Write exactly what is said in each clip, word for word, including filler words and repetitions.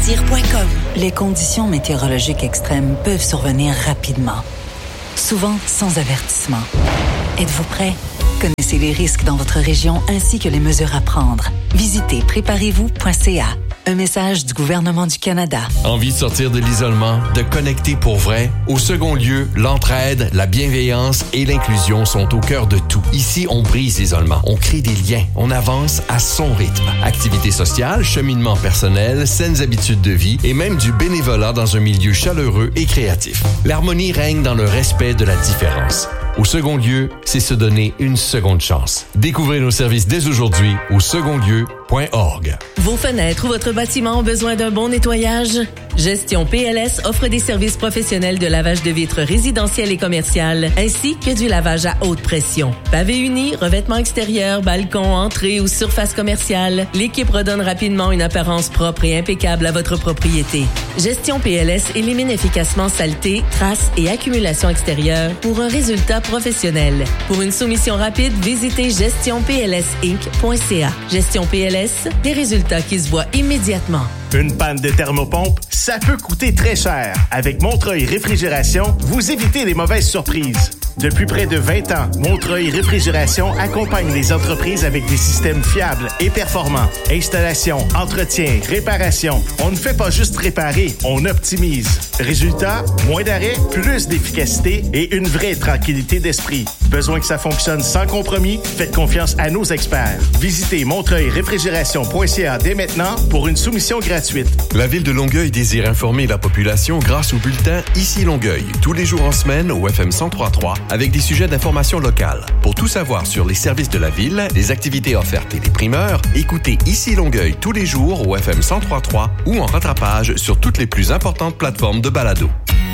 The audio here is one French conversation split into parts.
choisir point com. Les conditions météorologiques extrêmes peuvent survenir rapidement, souvent sans avertissement. Êtes-vous prêt? Connaissez les risques dans votre région ainsi que les mesures à prendre. Visitez préparez vous point c a. Un message du gouvernement du Canada. Envie de sortir de l'isolement, de connecter pour vrai? Au second lieu, l'entraide, la bienveillance et l'inclusion sont au cœur de tout. Ici, on brise l'isolement, on crée des liens, on avance à son rythme. Activités sociales, cheminement personnel, saines habitudes de vie et même du bénévolat dans un milieu chaleureux et créatif. L'harmonie règne dans le respect de la différence. Au second lieu, c'est se donner une seconde chance. Découvrez nos services dès aujourd'hui au second lieu point org. Vos fenêtres ou votre bâtiment ont besoin d'un bon nettoyage? Gestion P L S offre des services professionnels de lavage de vitres résidentielles et commerciales, ainsi que du lavage à haute pression. Pavé uni, revêtement extérieur, balcon, entrée ou surface commerciale, l'équipe redonne rapidement une apparence propre et impeccable à votre propriété. Gestion P L S élimine efficacement saleté, traces et accumulation extérieure pour un résultat professionnel. Pour une soumission rapide, visitez gestion p l s inc point c a. Gestion P L S, des résultats qui se voient immédiatement. Une panne de thermopompe, ça peut coûter très cher. Avec Montreuil Réfrigération, vous évitez les mauvaises surprises. Depuis près de vingt ans, Montreuil Réfrigération accompagne les entreprises avec des systèmes fiables et performants. Installation, entretien, réparation. On ne fait pas juste réparer, on optimise. Résultat, moins d'arrêt, plus d'efficacité et une vraie tranquillité d'esprit. Besoin que ça fonctionne sans compromis? Faites confiance à nos experts. Visitez montreuil réfrigération point c a dès maintenant pour une soumission gratuite. La Ville de Longueuil désire informer la population grâce au bulletin Ici Longueuil, tous les jours en semaine au F M cent trois point trois, avec des sujets d'information locale. Pour tout savoir sur les services de la Ville, les activités offertes et les primeurs, écoutez Ici Longueuil tous les jours au F M cent trois point trois ou en rattrapage sur toutes les plus importantes plateformes de balado.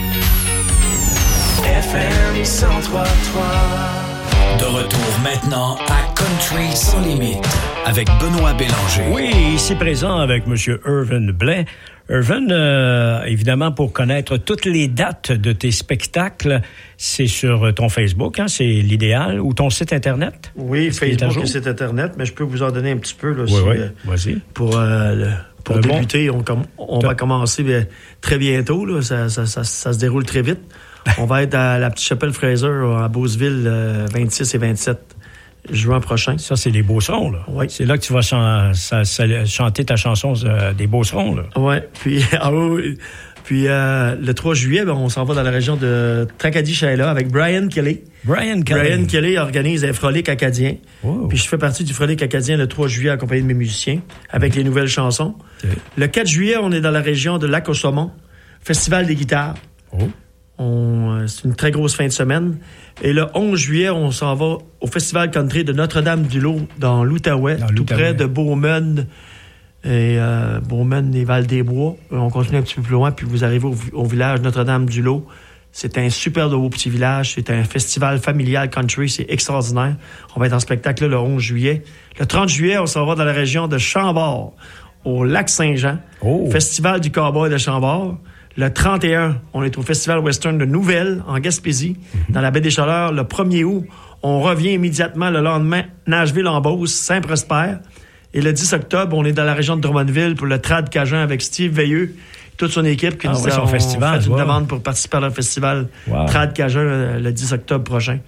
F M cent trois point trois. De retour maintenant à Country sans limite avec Benoît Bélanger. Oui, ici présent avec M. Irvin Blais. Irvin, euh, évidemment, pour connaître toutes les dates de tes spectacles, c'est sur ton Facebook, hein, c'est l'idéal, ou ton site Internet? Oui, Facebook et site Internet, mais je peux vous en donner un petit peu. Là, oui, si, oui, euh, vas-y. Pour, euh, le, pour euh, débuter, bon. on, com- on va commencer bien, très bientôt. Là, ça, ça, ça, ça se déroule très vite. On va être à la Petite Chapelle Fraser, à Beauceville, euh, vingt-six et vingt-sept juin prochain. Ça, c'est des Beaucerons, là. Oui. C'est là que tu vas chan- ça, ça, chanter ta chanson euh, des Beaucerons, là. Oui. Puis, ah oui. Puis euh, le trois juillet, ben, on s'en va dans la région de Tracadie-Shaila avec Brian Kelly. Brian Kelly. Brian Kelly organise un frolic acadien. Wow. Puis je fais partie du frolic acadien le trois juillet accompagné de mes musiciens avec les nouvelles chansons. Okay. Le quatre juillet, on est dans la région de Lac-au-Saumon, Festival des guitares. Oh. On, c'est une très grosse fin de semaine. Et le onze juillet, on s'en va au Festival Country de Notre-Dame-du-Lot dans l'Outaouais, dans tout près de Beaumont et euh, Beaumont et Val-des-Bois. On continue un petit peu plus loin, puis vous arrivez au, au village Notre-Dame-du-Lot. C'est un super beau petit village. C'est un festival familial country. C'est extraordinaire. On va être en spectacle là, le onze juillet. Le trente juillet, on s'en va dans la région de Chambord, au Lac-Saint-Jean. Oh. Festival du Cowboy de Chambord. Le trente et un, on est au Festival Western de Nouvelle, en Gaspésie, mm-hmm. dans la baie des Chaleurs. Le premier août, on revient immédiatement le lendemain, Nashville-en-Beauce, Saint-Prosper. Et le dix octobre, on est dans la région de Drummondville pour le Trad Cajun avec Steve Veilleux, toute son équipe qui ah, nous ouais, a son festival, fait une wow. demande pour participer à leur festival wow. Trad Cajun le, le dix octobre prochain.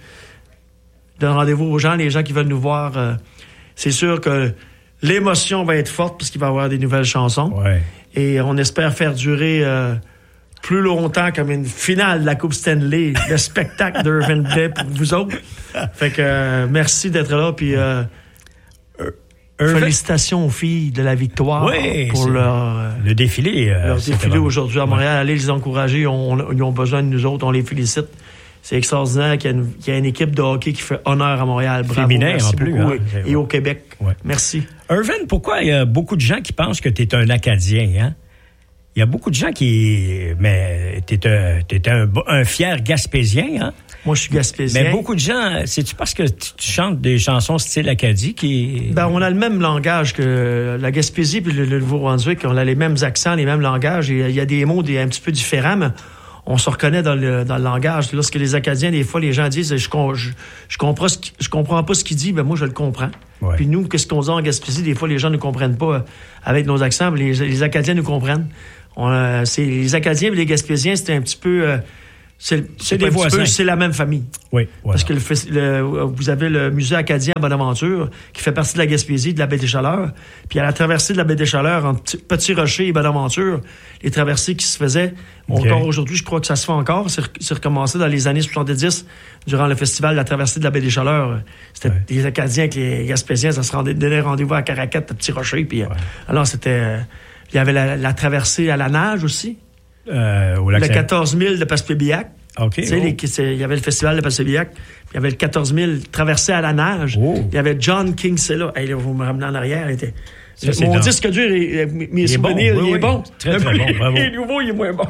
Donne rendez-vous aux gens, les gens qui veulent nous voir. Euh, c'est sûr que l'émotion va être forte parce qu'il va y avoir des nouvelles chansons. Ouais. Et on espère faire durer... Euh, plus longtemps comme une finale de la Coupe Stanley, le spectacle d'Irvin Blais pour vous autres. Fait que euh, merci d'être là, puis euh, félicitations aux filles de la victoire oui, pour leur euh, le défilé. Euh, leur défilé aujourd'hui à Montréal. Ouais. Allez les encourager, on, on, ils ont besoin de nous autres, on les félicite. C'est extraordinaire qu'il y, a une, qu'il y a une équipe de hockey qui fait honneur à Montréal. Bravo, féminin merci en plus. beaucoup, Hein, et, et au Québec. Ouais. Merci. Irvin, pourquoi il y a beaucoup de gens qui pensent que tu es un Acadien, hein? Il y a beaucoup de gens qui... Mais t'es un, t'es un, un fier Gaspésien, hein? Moi, je suis Gaspésien. Mais beaucoup de gens... C'est-tu parce que tu, tu chantes des chansons style Acadie qui... Ben, on a le même langage que la Gaspésie et le, le Nouveau-Brunswick. On a les mêmes accents, les mêmes langages. Il y a des mots des, un petit peu différents, mais on se reconnaît dans le, dans le langage. Lorsque les Acadiens, des fois, les gens disent « je, je, je, comprends, ce qui, je comprends pas ce qu'il dit », ben moi, je le comprends. Ouais. Puis nous, qu'est-ce qu'on dit en Gaspésie, des fois, les gens ne comprennent pas avec nos accents, mais les, les Acadiens nous comprennent. On, euh, c'est, les Acadiens et les Gaspésiens, c'était un petit peu... Euh, c'est, c'est, c'est des voisins. Peu, c'est la même famille. Oui, voilà. Parce que le, le, vous avez le musée acadien à Bonaventure, qui fait partie de la Gaspésie, de la baie des Chaleurs. Puis à la traversée de la baie des Chaleurs, entre Petit Rocher et Bonaventure, les traversées qui se faisaient, okay. Encore aujourd'hui, je crois que ça se fait encore. C'est, c'est recommencé dans les années soixante-dix, durant le festival de la traversée de la baie des Chaleurs. C'était ouais. Les Acadiens avec les Gaspésiens, ça se rendait, donnait rendez-vous à Caracat, à Petit Rocher. Puis, ouais. Alors, c'était... Euh, il y avait la, la traversée à la nage aussi. Euh, au lac le quatorze mille de Passepébiac. Okay, tu sais, oh. il y avait le festival de Passepébiac. Il y avait le quatorze mille traversée à la nage. Oh. Il y avait John Kinsella. Hey, là, vous me ramenez en arrière. Il était... Ça, mon dans... disque dur, mes il souvenirs, bon. Oui, il est oui. bon. Très, très bon. Bravo. Et nouveau, il est moins bon.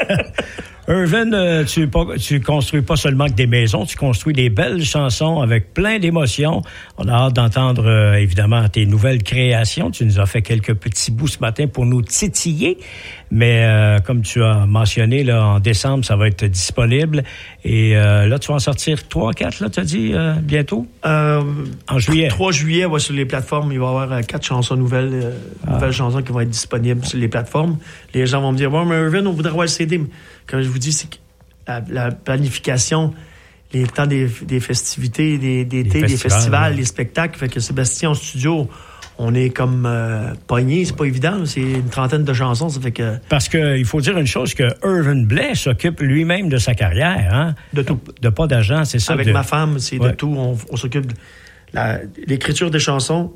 Irvin, euh, tu, tu construis pas seulement que des maisons, tu construis des belles chansons avec plein d'émotions. On a hâte d'entendre, euh, évidemment, tes nouvelles créations. Tu nous as fait quelques petits bouts ce matin pour nous titiller. Mais euh, comme tu as mentionné, là, en décembre, ça va être disponible. Et euh, là, tu vas en sortir trois, quatre, là, tu as dit, euh, bientôt? Euh, en juillet. trois juillet, ouais, sur les plateformes, il va y avoir euh, quatre chansons nouvelles, euh, ah. nouvelles chansons qui vont être disponibles sur les plateformes. Les gens vont me dire, bon, mais Irvin, on voudrait avoir le C D. Comme je vous dis, c'est que la, la planification, les temps des, des festivités, des, des, des, des festivals, ouais. Les spectacles, fait que Sébastien en studio, on est comme euh, pognés, c'est pas évident, c'est une trentaine de chansons, ça fait que... Parce qu'il faut dire une chose, que Irvin Blais s'occupe lui-même de sa carrière, hein? De tout. De pas d'argent, c'est ça? Avec de... ma femme, c'est ouais. de tout, on, on s'occupe de la, l'écriture des chansons,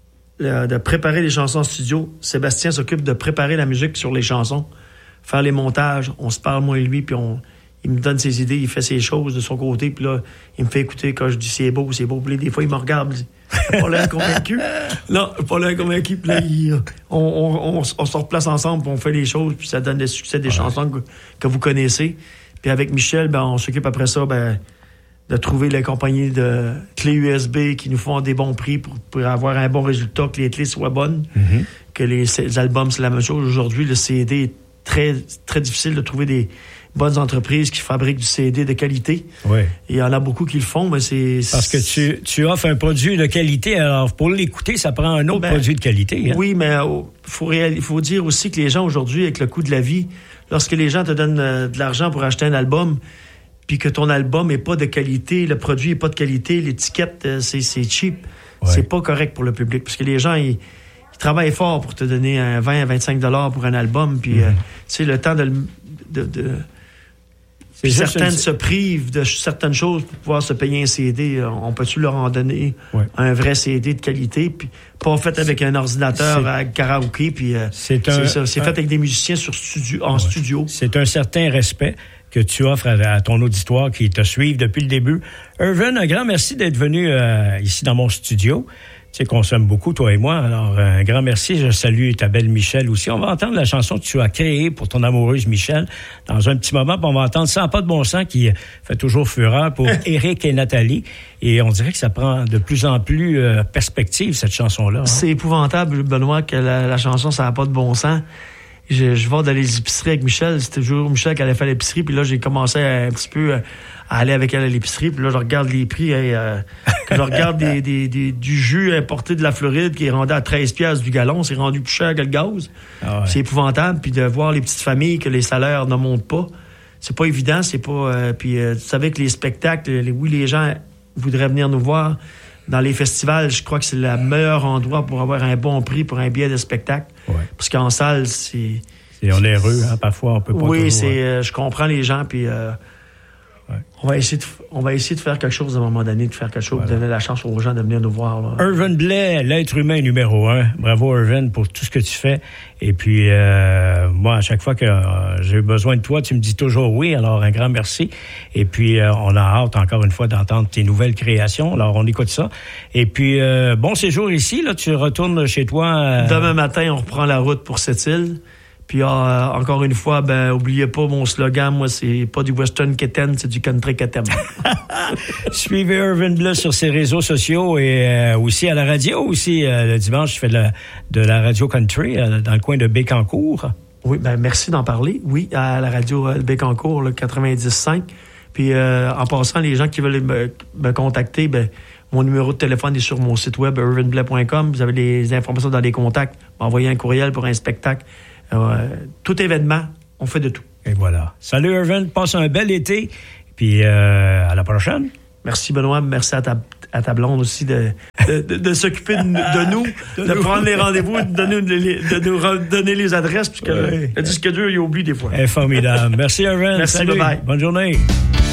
le, de préparer les chansons en studio. Sébastien s'occupe de préparer la musique sur les chansons, faire les montages, on se parle, moi et lui, puis on... Il me donne ses idées, il fait ses choses de son côté, puis là, il me fait écouter quand je dis c'est beau, c'est beau. Puis là, des fois, il me regarde, il dit, pas l'air convaincu. Non, pas l'air convaincu. Puis là, il, on, on, on, on se replace ensemble, puis on fait les choses, puis ça donne le succès des ouais. chansons que, que vous connaissez. Puis avec Michel, ben, on s'occupe après ça, ben, de trouver les compagnies de clés U S B qui nous font des bons prix pour, pour avoir un bon résultat, que les clés soient bonnes, mm-hmm. que les, les albums, c'est la même chose. Aujourd'hui, le C D est très, très difficile de trouver des bonnes entreprises qui fabriquent du C D de qualité. Oui. Il y en a beaucoup qui le font, mais c'est... Parce que tu, tu offres un produit de qualité, alors pour l'écouter, ça prend un autre ben, produit de qualité. Hein? Oui, mais il oh, faut, réal... faut dire aussi que les gens aujourd'hui, avec le coût de la vie, lorsque les gens te donnent euh, de l'argent pour acheter un album, puis que ton album n'est pas de qualité, le produit n'est pas de qualité, l'étiquette, euh, c'est, c'est cheap, ouais. C'est pas correct pour le public. Parce que les gens, ils, ils travaillent fort pour te donner un vingt à vingt-cinq dollars pour un album, puis mm-hmm. euh, tu sais, le temps de... de, de Puis certaines une... se privent de certaines choses pour pouvoir se payer un C D. On peut-tu leur en donner ouais. un vrai C D de qualité, puis pas fait avec un ordinateur c'est... à karaoké, puis euh, c'est, un... c'est ça. C'est un... fait avec des musiciens sur studio, en ouais. studio. C'est un certain respect que tu offres à, à ton auditoire qui te suivent depuis le début. Irvin, un grand merci d'être venu euh, ici dans mon studio. Tu sais qu'on s'aime beaucoup, toi et moi. Alors, un grand merci. Je salue ta belle Michel aussi. On va entendre la chanson que tu as créée pour ton amoureuse Michel dans un petit moment. Puis on va entendre Ça n'a pas de bon sens qui fait toujours fureur pour Éric et Nathalie. Et on dirait que ça prend de plus en plus euh, perspective, cette chanson-là. Hein? C'est épouvantable, Benoît, que la, la chanson Ça n'a pas de bon sens. Je, je vais dans les épiceries avec Michel. C'était toujours Michel qui allait faire l'épicerie. Puis là, j'ai commencé à, un petit peu à aller avec elle à l'épicerie. Puis là, je regarde les prix. Et, euh, je regarde des, des, des, du jus importé de la Floride qui est rendu à treize piastres du gallon. C'est rendu plus cher que le gaz. Ah ouais. C'est épouvantable. Puis de voir les petites familles que les salaires ne montent pas. C'est pas évident. C'est pas. Euh, puis euh, tu savais que les spectacles, les, oui, les gens voudraient venir nous voir. Dans les festivals, je crois que c'est le meilleur endroit pour avoir un bon prix pour un billet de spectacle. Ouais. Parce qu'en salle, c'est... C'est onéreux, hein, parfois, on peut pas Oui, toujours, c'est, ouais. euh, je comprends les gens, puis euh, ouais. on, va essayer de, on va essayer de faire quelque chose à un moment donné, de faire quelque chose, voilà. De donner la chance aux gens de venir nous voir. Là. Irvin Blais, l'être humain numéro un. Bravo, Irvin, pour tout ce que tu fais. Et puis, euh, moi, à chaque fois que euh, j'ai besoin de toi, tu me dis toujours oui. Alors, un grand merci. Et puis, euh, on a hâte, encore une fois, d'entendre tes nouvelles créations. Alors, on écoute ça. Et puis, euh, bon séjour ici. Là, tu retournes chez toi. Euh... Demain matin, on reprend la route pour cette île. Puis, euh, encore une fois, ben, oubliez pas mon slogan. Moi, c'est pas du western quétaine, c'est du country quétaine. Suivez Irvin Blais sur ses réseaux sociaux et euh, aussi à la radio. Aussi, euh, le dimanche, je fais de la, de la radio country euh, dans le coin de Bécancour. Oui, ben merci d'en parler. Oui, à la radio de Bécancour, le quatre-vingt-dix cinq. Puis, euh, en passant, les gens qui veulent me, me contacter, ben mon numéro de téléphone est sur mon site web, irvin blais point com. Vous avez les informations dans les contacts. M'envoyer un courriel pour un spectacle. Euh, tout événement, on fait de tout. Et voilà. Salut Irvin, passe un bel été, puis euh, à la prochaine. Merci Benoît, merci à ta, à ta blonde aussi de, de, de, de s'occuper de, de nous, de, de nous. prendre les rendez-vous, de, nous, de, de nous donner les adresses, puisque oui. le disque dur, il oublie des fois. Eh, formidable. Merci Irvin. Merci, salut. bye bye. Bonne journée.